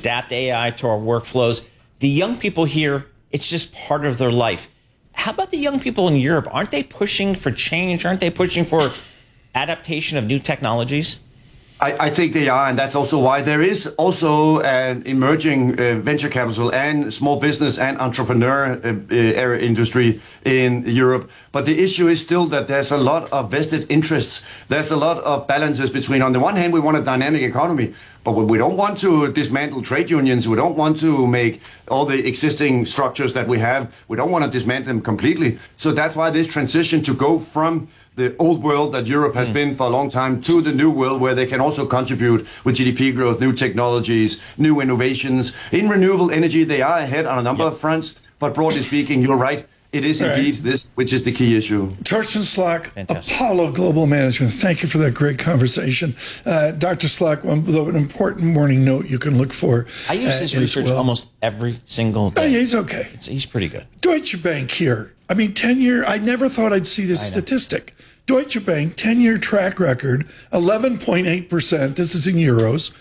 adapt AI to our workflows. The young people here, it's just part of their life. How about the young people in Europe? Aren't they pushing for change? Aren't they pushing for adaptation of new technologies? I think they are, and that's also why there is also an emerging venture capital and small business and entrepreneur industry in Europe. But the issue is still that there's a lot of vested interests. There's a lot of balances between, on the one hand, we want a dynamic economy, but we don't want to dismantle trade unions. We don't want to make all the existing structures that we have. We don't want to dismantle them completely. So that's why this transition to go from the old world that Europe has been for a long time to the new world, where they can also contribute with GDP growth, new technologies, new innovations. In renewable energy, they are ahead on a number of fronts. But broadly speaking, you're right. It is indeed this which is the key issue. Torsten Slok, Apollo Global Management. Thank you for that great conversation. Dr. Slok, an important morning note you can look for. I use his research almost every single day. Yeah, he's okay. He's pretty good. Deutsche Bank here. I mean, 10-year, I never thought I'd see this statistic. Deutsche Bank, 10-year track record, 11.8%. This is in euros,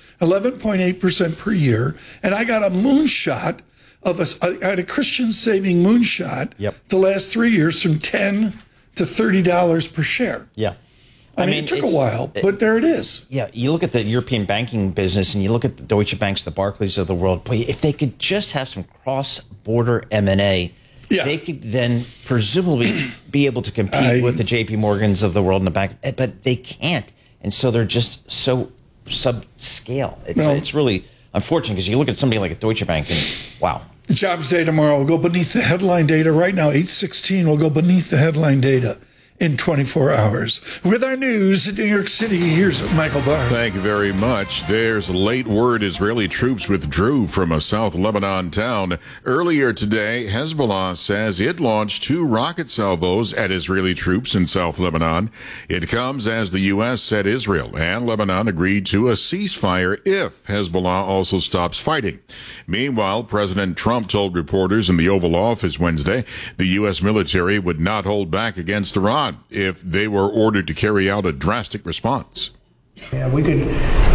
11.8% per year. And I got a moonshot of I had a Christian saving moonshot the last 3 years from $10 to $30 per share. Yeah. I mean, it took a while, but there it is. Yeah, you look at the European banking business and you look at the Deutsche Banks, the Barclays of the world. Boy, if they could just have some cross-border M&A, they could then presumably be able to compete with the JP Morgans of the world in the bank, but they can't. And so they're just so subscale. It's really unfortunate because you look at somebody like a Deutsche Bank and wow. Jobs day tomorrow. We'll go beneath the headline data. Right now, 8:16, we'll go beneath the headline data in 24 hours. With our news in New York City, here's Michael Barr. Thank you very much. There's late word Israeli troops withdrew from a South Lebanon town. Earlier today, Hezbollah says it launched 2 rocket salvos at Israeli troops in South Lebanon. It comes as the U.S. said Israel and Lebanon agreed to a ceasefire if Hezbollah also stops fighting. Meanwhile, President Trump told reporters in the Oval Office Wednesday the U.S. military would not hold back against Iran if they were ordered to carry out a drastic response. Yeah, we could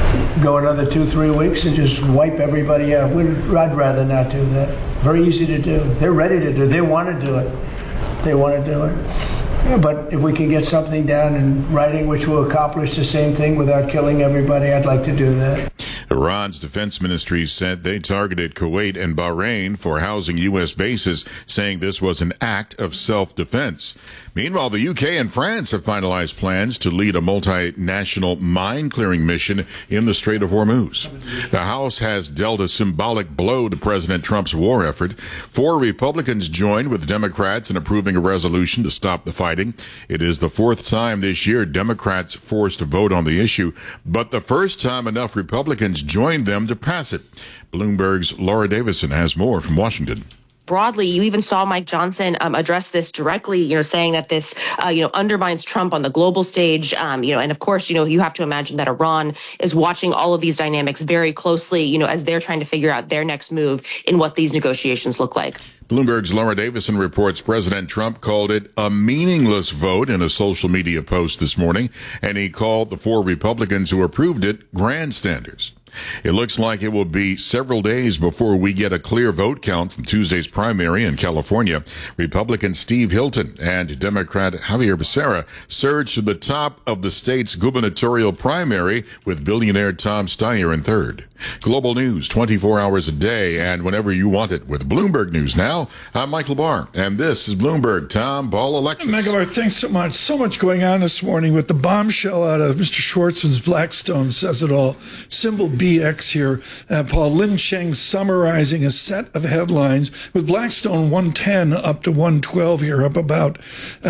go another 2-3 weeks and just wipe everybody out. I'd rather not do that. Very easy to do. They're ready to do it. They want to do it. They want to do it. Yeah, but if we can get something down in writing which will accomplish the same thing without killing everybody, I'd like to do that. Iran's defense ministry said they targeted Kuwait and Bahrain for housing U.S. bases, saying this was an act of self-defense. Meanwhile, the UK and France have finalized plans to lead a multinational mine-clearing mission in the Strait of Hormuz. The House has dealt a symbolic blow to President Trump's war effort. 4 Republicans joined with Democrats in approving a resolution to stop the fighting. It is the 4th time this year Democrats forced a vote on the issue, but the first time enough Republicans joined them to pass it. Bloomberg's Laura Davison has more from Washington. Broadly, you even saw Mike Johnson address this directly, saying that this, undermines Trump on the global stage, and of course, you have to imagine that Iran is watching all of these dynamics very closely, as they're trying to figure out their next move in what these negotiations look like. Bloomberg's Laura Davison reports President Trump called it a meaningless vote in a social media post this morning, and he called the 4 Republicans who approved it grandstanders. It looks like it will be several days before we get a clear vote count from Tuesday's primary in California. Republican Steve Hilton and Democrat Javier Becerra surged to the top of the state's gubernatorial primary, with billionaire Tom Steyer in 3rd. Global news 24 hours a day and whenever you want it with Bloomberg News Now. I'm Michael Barr, and this is Bloomberg. Tom, Paul, Alexis. Michael Barr, thanks so much. So much going on this morning with the bombshell out of Mr. Schwartzman's Blackstone says it all. Symbol BX here. Paul Lin Cheng summarizing a set of headlines with Blackstone 110 up to 112 here, up about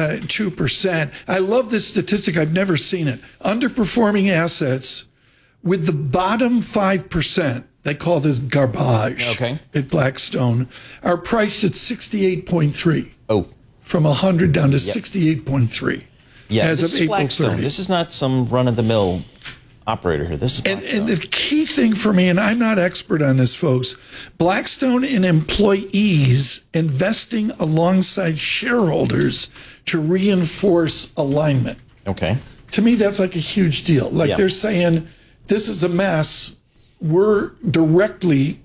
2%. I love this statistic. I've never seen it. Underperforming assets with the bottom 5%, they call this garbage at Blackstone, are priced at 68.3. Oh. From 100 down to 68.3. Yeah, as this of is April Blackstone. 30. This is not some run-of-the-mill operator here. This is Blackstone. And the key thing for me, and I'm not expert on this, folks, Blackstone and employees investing alongside shareholders to reinforce alignment. Okay. To me, that's like a huge deal. Like they're saying, this is a mess. We're directly